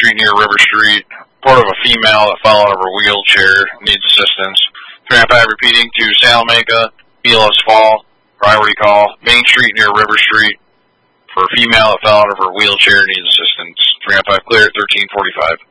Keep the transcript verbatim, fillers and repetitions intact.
Street near River Street. Report of a female that fell out of her wheelchair, needs assistance. three nine five repeating to Salamanca, Belos Fall, priority call. Main Street near River Street for a female that fell out of her wheelchair, needs assistance. three nine five clear at thirteen forty-five.